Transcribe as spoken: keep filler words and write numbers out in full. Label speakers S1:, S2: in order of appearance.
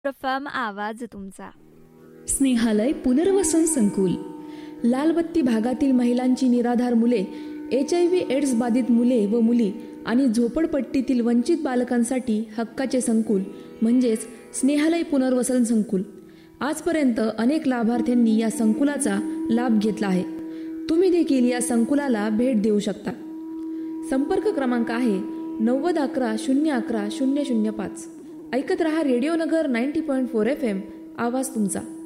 S1: Perform आवाज तुमचा.
S2: स्नेहालय पुनर्वसन संकुल. लालबत्ती भागातील महिलांची निराधार मुले, एच आय व्ही एड्स बाधित मुले व मुली आणि झोपडपट्टीतील वंचित बालकांसाठी हक्काचे संकुल म्हणजेच स्नेहालय पुनर्वसन संकुल. आजपर्यंत अनेक लाभार्थ्यांनी या संकुलाचा लाभ घेतला आहे. तुम्ही देखील या संकुलाला भेट देऊ शकता. संपर्क क्रमांक आहे नव्वद अकरा शून्य अकरा शून्य शून्य पाच. ऐकत रहा रेडिओ नगर ninety point four F M. आवाज तुमचा.